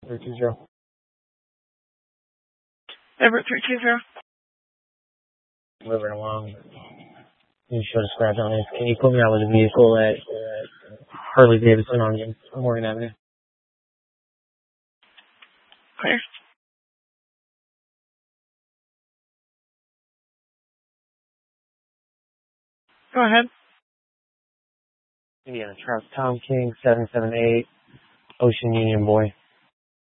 320. Everett 320. Moving along. You showed a scratch on it. Can you put me out with a vehicle at Harley Davidson on Morgan Avenue? Clear. Go ahead. Indiana Truck, Tom King, 778, Ocean Union Boy.